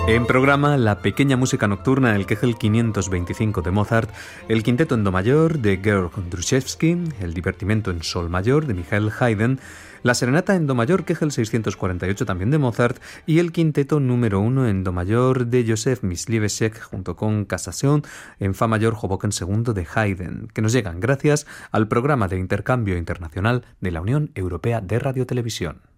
En programa, la pequeña música nocturna, el Kegel 525 de Mozart, el quinteto en do mayor de Georg Druszewski, el divertimento en sol mayor de Michael Haydn, la serenata en do mayor Kegel 648 también de Mozart y el quinteto número 1 en do mayor de Joseph Mysliveček junto con Casación en fa mayor Hoboken II de Haydn, que nos llegan gracias al programa de intercambio internacional de la Unión Europea de Radiotelevisión.